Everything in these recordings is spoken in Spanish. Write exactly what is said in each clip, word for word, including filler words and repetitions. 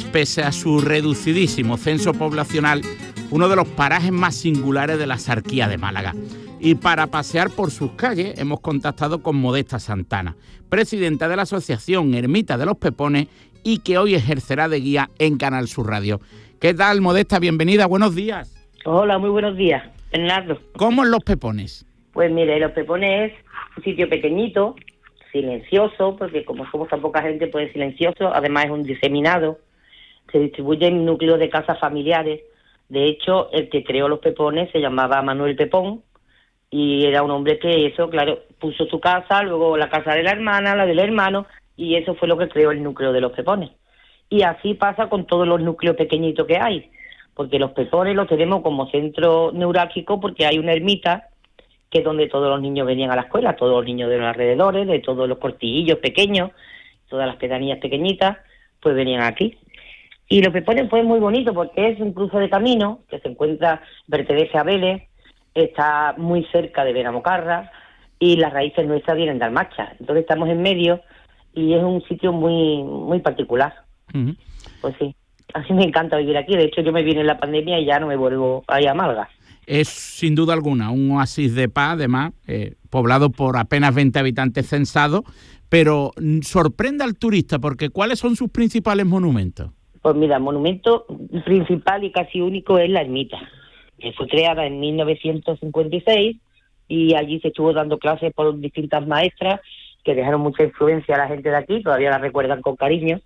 pese a su reducidísimo censo poblacional, uno de los parajes más singulares de la Sarquía de Málaga. Y para pasear por sus calles hemos contactado con Modesta Santana, presidenta de la Asociación Ermita de los Pepones y que hoy ejercerá de guía en Canal Sur Radio. ¿Qué tal, Modesta? Bienvenida, buenos días. Hola, muy buenos días, Bernardo. ¿Cómo es Los Pepones? Pues mire, Los Pepones es un sitio pequeñito, silencioso, porque como somos tan poca gente, pues es silencioso. Además es un diseminado, se distribuye en núcleos de casas familiares. De hecho, el que creó Los Pepones se llamaba Manuel Pepón, y era un hombre que eso, claro, puso su casa, luego la casa de la hermana, la del hermano, y eso fue lo que creó el núcleo de Los Pepones. Y así pasa con todos los núcleos pequeñitos que hay, porque Los Pepones los tenemos como centro neurálgico porque hay una ermita que es donde todos los niños venían a la escuela, todos los niños de los alrededores, de todos los cortijillos pequeños, todas las pedanías pequeñitas, pues venían aquí. Y Los Pepones pues muy bonito porque es un cruce de camino que se encuentra, pertenece a Vélez, está muy cerca de Benamocarra y las raíces nuestras vienen de Almacha. Entonces estamos en medio y es un sitio muy muy particular. Uh-huh. Pues sí, así me encanta vivir aquí. De hecho, yo me vine en la pandemia y ya no me vuelvo a ir a Málaga. Es sin duda alguna un oasis de paz, además, eh, poblado por apenas veinte habitantes censados, pero sorprende al turista porque ¿cuáles son sus principales monumentos? Pues mira, el monumento principal y casi único es la ermita, que fue creada en mil novecientos cincuenta y seis y allí se estuvo dando clases por distintas maestras que dejaron mucha influencia a la gente de aquí, todavía la recuerdan con cariño,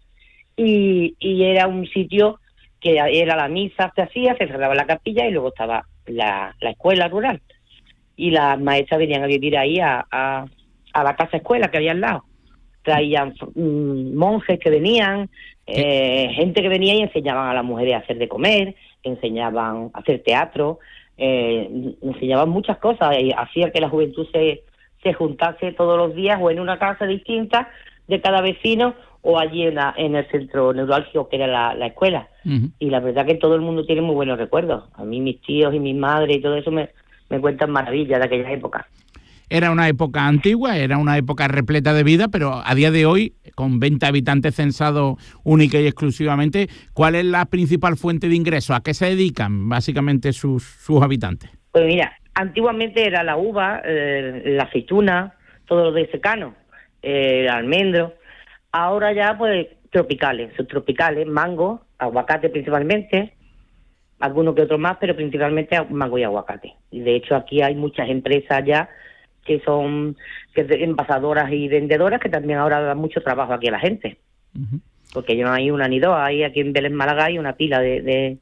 y, y era un sitio que era la misa, se hacía, se cerraba la capilla y luego estaba la, la escuela rural. Y las maestras venían a vivir ahí a, a, a la casa escuela que había al lado. Traían mmm, monjes que venían, eh, gente que venía y enseñaban a las mujeres a hacer de comer, enseñaban a hacer teatro, eh, enseñaban muchas cosas y hacía que la juventud se, se juntase todos los días o en una casa distinta de cada vecino o allí en, la, en el centro neurálgico que era la, la escuela. Uh-huh. Y la verdad que todo el mundo tiene muy buenos recuerdos. A mí mis tíos y mi madre y todo eso me, me cuentan maravillas de aquella época. Era una época antigua, era una época repleta de vida, pero a día de hoy, con veinte habitantes censados única y exclusivamente, ¿cuál es la principal fuente de ingresos? ¿A qué se dedican básicamente sus, sus habitantes? Pues mira, antiguamente era la uva, eh, la aceituna, todo lo de secano, eh, el almendro. Ahora ya pues tropicales, subtropicales, mango, aguacate principalmente, algunos que otros más, pero principalmente mango y aguacate. Y de hecho aquí hay muchas empresas ya que son que envasadoras y vendedoras que también ahora dan mucho trabajo aquí a la gente. Uh-huh. Porque yo no hay una ni dos, hay aquí en Vélez Málaga hay una pila de, de,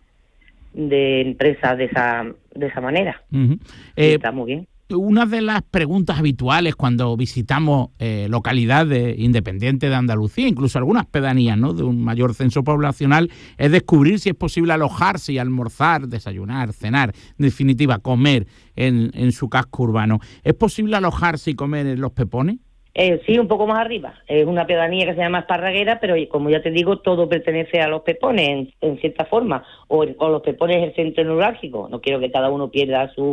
de empresas de esa de esa manera. Uh-huh. Eh, está muy bien. Una de las preguntas habituales cuando visitamos eh, localidades independientes de Andalucía, incluso algunas pedanías, ¿no?, de un mayor censo poblacional, es descubrir si es posible alojarse y almorzar, desayunar, cenar, en definitiva, comer en, en su casco urbano. ¿Es posible alojarse y comer en Los Pepones? Eh, sí, un poco más arriba. Es una pedanía que se llama Esparraguera, pero como ya te digo, todo pertenece a Los Pepones en, en cierta forma, o, o Los Pepones es el centro neurálgico. No quiero que cada uno pierda su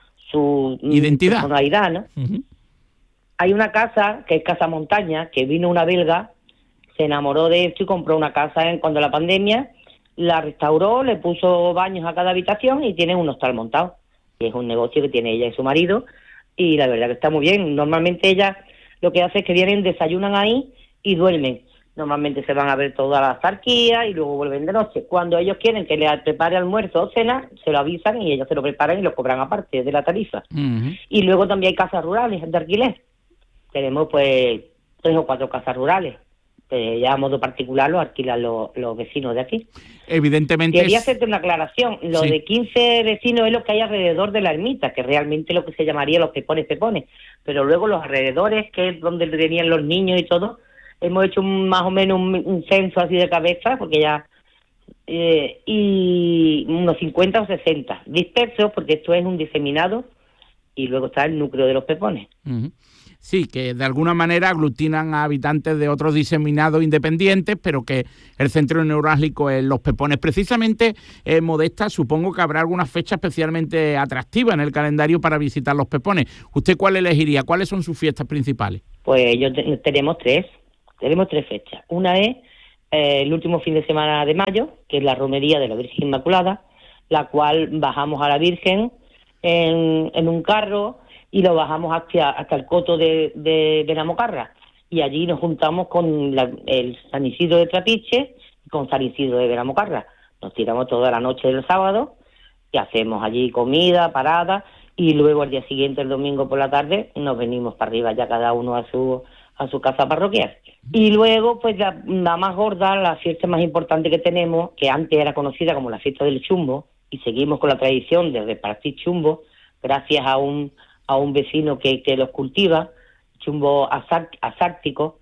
su identidad, personalidad, ¿no? Uh-huh. Hay una casa que es Casa Montaña, que vino una belga, se enamoró de esto y compró una casa en cuando la pandemia, la restauró, le puso baños a cada habitación y tiene un hostal montado. Y es un negocio que tiene ella y su marido y la verdad que está muy bien. Normalmente ella lo que hace es que vienen, desayunan ahí y duermen. Normalmente se van a ver toda la zarquía y luego vuelven de noche. Cuando ellos quieren que les prepare almuerzo o cena, se lo avisan y ellos se lo preparan y lo cobran aparte de la tarifa. Uh-huh. Y luego también hay casas rurales de alquiler. Tenemos pues tres o cuatro casas rurales. Eh, ya a modo particular lo alquilan los, los vecinos de aquí. Evidentemente. Quería es... hacerte una aclaración. Lo sí. de quince vecinos es lo que hay alrededor de la ermita, que realmente lo que se llamaría Los Pepones Pepones. Pero luego los alrededores, que es donde venían los niños y todo, hemos hecho un, más o menos un, un censo así de cabeza, porque ya... Eh, y unos cincuenta o sesenta dispersos, porque esto es un diseminado, y luego está el núcleo de Los Pepones. Uh-huh. Sí, que de alguna manera aglutinan a habitantes de otros diseminados independientes, pero que el centro neurálgico es Los Pepones. Precisamente, eh, Modesta, supongo que habrá alguna fecha especialmente atractiva en el calendario para visitar Los Pepones. ¿Usted cuál elegiría? ¿Cuáles son sus fiestas principales? Pues yo te, tenemos tres, tenemos tres fechas. Una es eh, el último fin de semana de mayo, que es la romería de la Virgen Inmaculada, la cual bajamos a la Virgen en, en un carro y lo bajamos hasta, hasta el coto de, de Benamocarra. Y allí nos juntamos con la, el San Isidro de Trapiche y con San Isidro de Benamocarra. Nos tiramos toda la noche del sábado y hacemos allí comida, parada, y luego al día siguiente, el domingo por la tarde, nos venimos para arriba ya cada uno a su a su casa parroquial. Y luego, pues la, la más gorda, la fiesta más importante que tenemos, que antes era conocida como la fiesta del chumbo, y seguimos con la tradición de repartir chumbo, gracias a un a un vecino que, que los cultiva, chumbo asártico,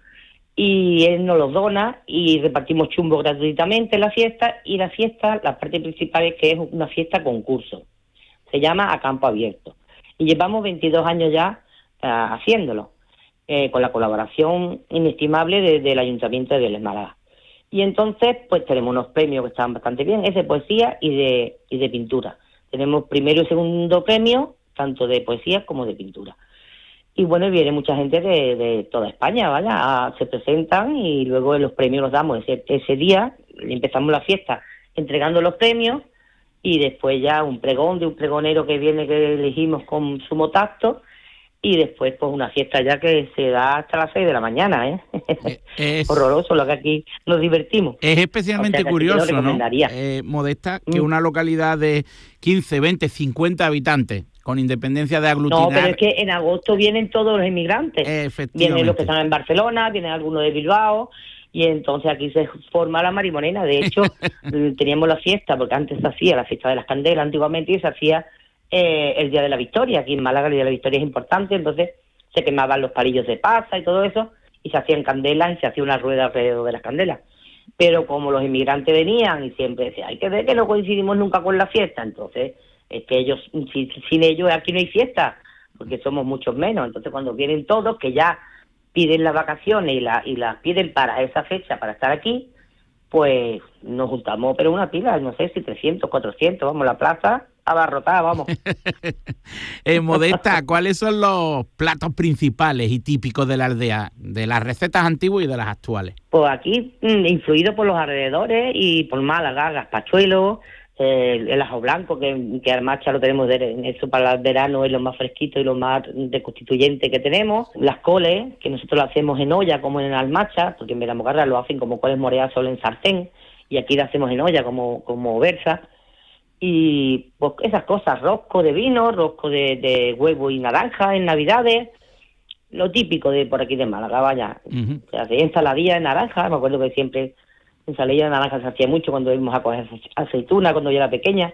y él nos los dona y repartimos chumbo gratuitamente en la fiesta. Y la fiesta, la parte principal es que es una fiesta concurso, se llama A Campo Abierto, y llevamos veintidós años ya uh, haciéndolo, eh, con la colaboración inestimable de, del Ayuntamiento de Vélez Málaga. Y entonces pues tenemos unos premios que están bastante bien, es de poesía y de, y de pintura. Tenemos primero y segundo premio, tanto de poesía como de pintura. Y bueno, viene mucha gente de, de toda España, ¿vale? A, se presentan y luego los premios los damos ese, ese día, empezamos la fiesta entregando los premios, y después ya un pregón de un pregonero que viene, que elegimos con sumo tacto, y después pues una fiesta ya que se da hasta las seis de la mañana, ¿eh? Es horroroso lo que aquí nos divertimos. Es especialmente, o sea, curioso, ¿no? Eh, Modesta, que mm. una localidad de quince, veinte, cincuenta habitantes, con independencia de aglutinar... No, pero es que en agosto vienen todos los inmigrantes. Vienen los que están en Barcelona, vienen algunos de Bilbao, y entonces aquí se forma la marimonena. De hecho, teníamos la fiesta, porque antes se hacía la fiesta de las candelas antiguamente, y se hacía eh, el Día de la Victoria. Aquí en Málaga el Día de la Victoria es importante, entonces se quemaban los palillos de pasa y todo eso, y se hacían candelas y se hacía una rueda alrededor de las candelas. Pero como los inmigrantes venían y siempre decían, hay que ver que no coincidimos nunca con la fiesta, entonces es que ellos, sin, sin ellos aquí no hay fiesta, porque somos muchos menos. Entonces cuando vienen todos, que ya piden las vacaciones y las y las piden para esa fecha, para estar aquí, pues nos juntamos, pero una pila, no sé si trescientos, cuatrocientos, vamos, la plaza abarrotada, vamos. eh, Modesta, ¿cuáles son los platos principales y típicos de la aldea, de las recetas antiguas y de las actuales? Pues aquí, influido por los alrededores y por Málaga, gazpachuelo, Eh, el ajo blanco, que, que además ya lo tenemos de, eso para el verano, es lo más fresquito y lo más de constituyente que tenemos. Las coles, que nosotros lo hacemos en olla como en almacha, porque en Benamocarra lo hacen como coles moreadas solo en sartén, y aquí lo hacemos en olla como, como versa. Y pues esas cosas, rosco de vino, rosco de, de huevo y naranja en Navidades, lo típico de por aquí de Málaga, vaya. Uh-huh. Se hace ensaladilla de naranja, me acuerdo que siempre... ensaladilla de naranja se hacía mucho cuando íbamos a coger aceituna, cuando yo era pequeña.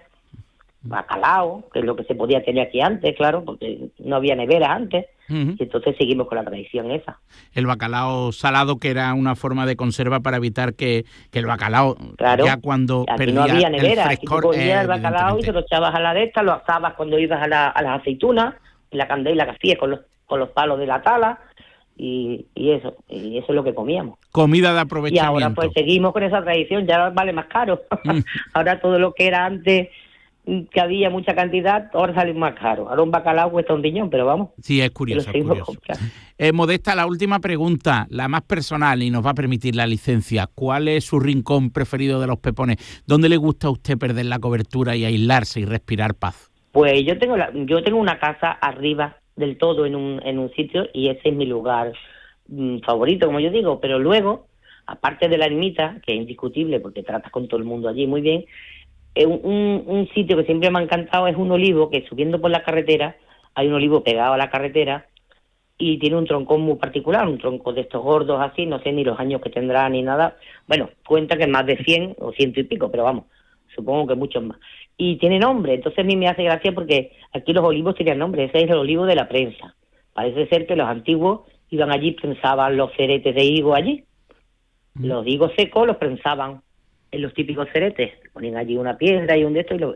Bacalao, que es lo que se podía tener aquí antes, claro, porque no había nevera antes. Uh-huh. Y entonces seguimos con la tradición esa. El bacalao salado, que era una forma de conserva para evitar que, que el bacalao, claro, ya cuando aquí perdía no había nevera, el frescor... Aquí tú cogías eh, el bacalao y te lo echabas a la de esta, lo asabas cuando ibas a, la, a las aceitunas, en la candela que hacías con los, con los palos de la tala. Y, y eso, y eso es lo que comíamos. Comida de aprovechamiento. Y ahora pues seguimos con esa tradición, ya vale más caro. Ahora todo lo que era antes, que había mucha cantidad, ahora sale más caro. Ahora un bacalao cuesta un riñón, pero vamos. Sí, es curioso, es curioso. Eh, Modesta, la última pregunta, la más personal, y nos va a permitir la licencia. ¿Cuál es su rincón preferido de Los Pepones? ¿Dónde le gusta a usted perder la cobertura y aislarse y respirar paz? Pues yo tengo la, yo tengo una casa arriba del todo en un en un sitio, y ese es mi lugar mmm, favorito, como yo digo. Pero luego, aparte de la ermita, que es indiscutible porque tratas con todo el mundo allí muy bien, eh, un, un sitio que siempre me ha encantado es un olivo, que subiendo por la carretera, hay un olivo pegado a la carretera y tiene un troncón muy particular, un tronco de estos gordos así, no sé ni los años que tendrá ni nada. Bueno, cuenta que es más de cien o ciento y pico, pero vamos, supongo que muchos más. Y tiene nombre, entonces a mí me hace gracia porque aquí los olivos tenían nombre. Ese es el olivo de la prensa. Parece ser que los antiguos iban allí, prensaban los ceretes de higo allí. Mm. Los higos secos los prensaban en los típicos ceretes. Ponían allí una piedra y un de estos. Y, lo...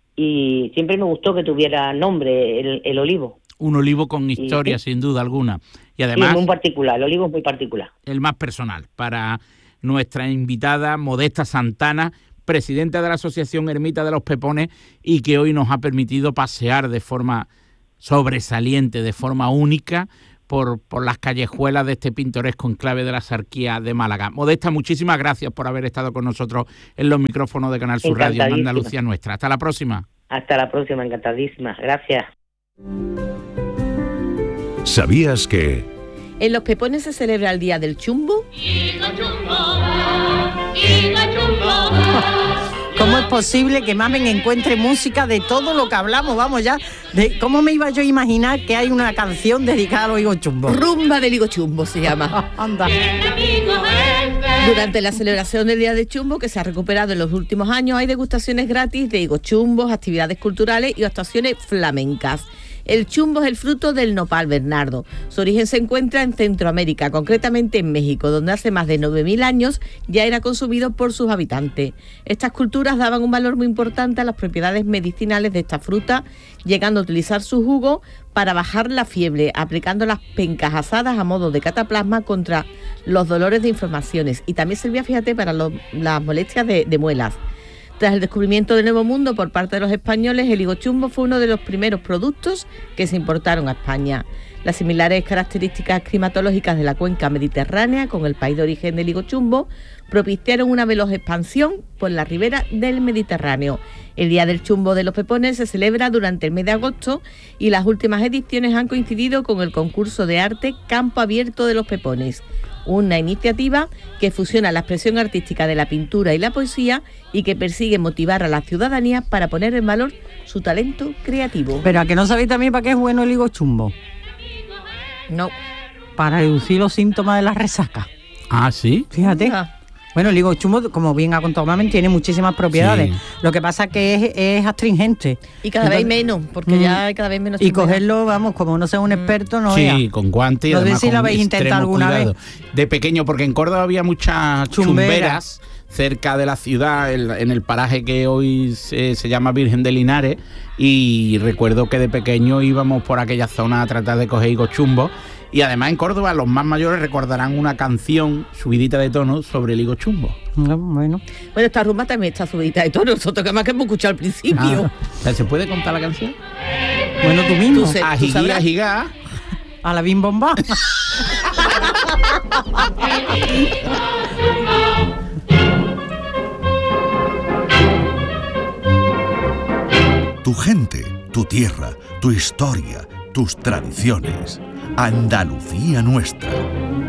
y siempre me gustó que tuviera nombre el, el olivo. Un olivo con historia, y, sin duda alguna. Y además, sí, muy particular, el olivo es muy particular. El más personal para nuestra invitada Modesta Santana, presidenta de la Asociación Ermita de los Pepones, y que hoy nos ha permitido pasear de forma sobresaliente, de forma única, por, por las callejuelas de este pintoresco enclave de la Sarquía de Málaga. Modesta, muchísimas gracias por haber estado con nosotros en los micrófonos de Canal Sur Radio en Andalucía Nuestra. Hasta la próxima. Hasta la próxima, encantadísima. Gracias. ¿Sabías que...? En Los Pepones se celebra el Día del Chumbo. ¿Cómo es posible que Mamen encuentre música de todo lo que hablamos? Vamos ya, de ¿cómo me iba yo a imaginar que hay una canción dedicada a los higos chumbos? Rumba del higo chumbo se llama. Anda. Durante la celebración del Día del Chumbo, que se ha recuperado en los últimos años, hay degustaciones gratis de higos chumbos, actividades culturales y actuaciones flamencas. El chumbo es el fruto del nopal bernardo. Su origen se encuentra en Centroamérica, concretamente en México, donde hace más de nueve mil años ya era consumido por sus habitantes. Estas culturas daban un valor muy importante a las propiedades medicinales de esta fruta, llegando a utilizar su jugo para bajar la fiebre, aplicando las pencas asadas a modo de cataplasma contra los dolores de inflamaciones. Y también servía, fíjate, para los, las molestias de, de muelas. Tras el descubrimiento del Nuevo Mundo por parte de los españoles, el higo chumbo fue uno de los primeros productos que se importaron a España. Las similares características climatológicas de la cuenca mediterránea con el país de origen del higo chumbo propiciaron una veloz expansión por la ribera del Mediterráneo. El Día del Chumbo de los Pepones se celebra durante el mes de agosto y las últimas ediciones han coincidido con el concurso de arte Campo Abierto de los Pepones, una iniciativa que fusiona la expresión artística de la pintura y la poesía y que persigue motivar a la ciudadanía para poner en valor su talento creativo. Pero ¿a que no sabéis también para qué es bueno el higo chumbo? No. Para reducir los síntomas de la resaca. Ah, ¿sí? Fíjate. Ah. Bueno, el higo chumbo, como bien ha contado Mamen, tiene muchísimas propiedades. Sí. Lo que pasa es que es, es astringente. Y cada Entonces, vez menos, porque mm, ya hay cada vez menos Y chumberas. cogerlo, vamos, como no sea un experto, no Sí, vea. con guantes y No sé además si lo con habéis intentado extremo alguna cuidado. vez. De pequeño, porque en Córdoba había muchas Chumbera. chumberas cerca de la ciudad, en, en el paraje que hoy se, se llama Virgen de Linares, y recuerdo que de pequeño íbamos por aquella zona a tratar de coger higos chumbos. Y además en Córdoba los más mayores recordarán una canción subidita de tono sobre el higo chumbo. No, bueno. Bueno, esta rumba también está subidita de tono, nosotros que más que hemos escuchado al principio. Ah, o sea, ¿se puede contar la canción? Bueno, tú mismo. Tú sé- Ajigí, sabrás. ajigá. A la bim bomba. Tu gente, tu tierra, tu historia, tus tradiciones. Andalucía Nuestra.